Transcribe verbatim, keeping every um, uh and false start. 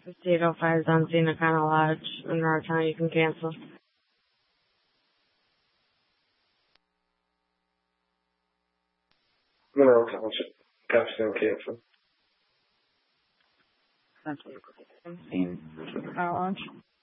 fifty-eight oh five on Xena Kana Lodge in Norristown. You can cancel. Monroe Township. Capstan cancel. Kana Lodge.